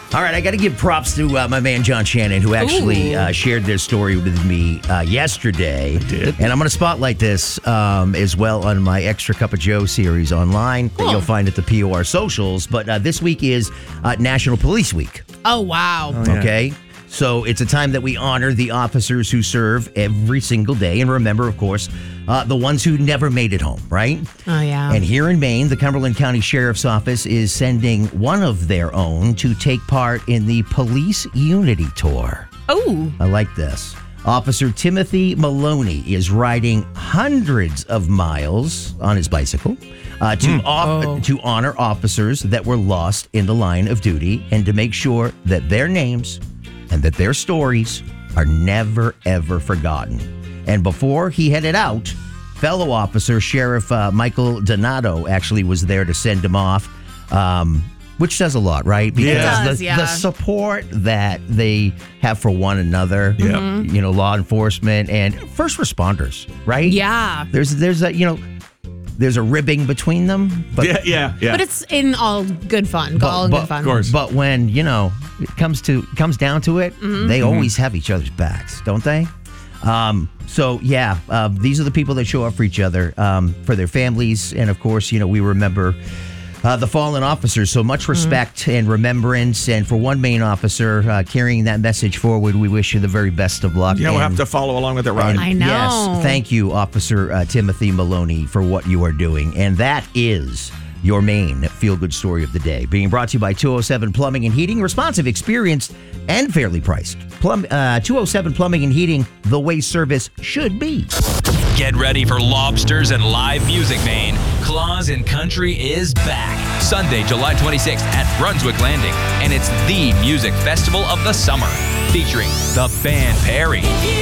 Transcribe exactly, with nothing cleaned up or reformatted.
All right, I got to give props to uh, my man John Shannon, who actually uh, shared this story with me uh, yesterday. I did. And I'm going to spotlight this um, as well on my Extra Cup of Joe series online Cool. that you'll find at the P O R socials. But uh, this week is uh, National Police Week. Oh, wow. Oh, yeah. Okay. So it's a time that we honor the officers who serve every single day. And remember, of course, uh, the ones who never made it home, right? Oh, yeah. And here in Maine, the Cumberland County Sheriff's Office is sending one of their own to take part in the Police Unity Tour. Oh. I like this. Officer Timothy Maloney is riding hundreds of miles on his bicycle uh, to, off- Oh. to honor officers that were lost in the line of duty and to make sure that their names and that their stories are never, ever forgotten. And before he headed out, fellow officer Sheriff uh, Michael Donato actually was there to send him off, um, which says a lot, right? Because It does, the, yeah. the support that they have for one another, Yep. you know, law enforcement and first responders, right? Yeah. There's, there's a, you know, there's a ribbing between them, but Yeah, yeah, yeah. But it's in all good fun. all in but- good fun. of course. But when, you know, it comes to comes down to it, they always have each other's backs, don't they? Um, so yeah, uh, these are the people that show up for each other, um, for their families, and of course, you know, we remember uh, the fallen officers. So much respect and remembrance, and for one Maine officer uh, carrying that message forward, we wish you the very best of luck. yeah, we'll and- have to follow along with that ride. and I know. Yes, thank you, Officer uh, Timothy Maloney, for what you are doing. And that is your main feel-good story of the day. Being brought to you by two oh seven Plumbing and Heating. Responsive, experienced, and fairly priced. Plum, uh, two oh seven Plumbing and Heating, the way service should be. Get ready for lobsters and live music, Maine. Claus and Country is back. Sunday, July twenty-sixth at Brunswick Landing. And it's the music festival of the summer. Featuring the Band Perry,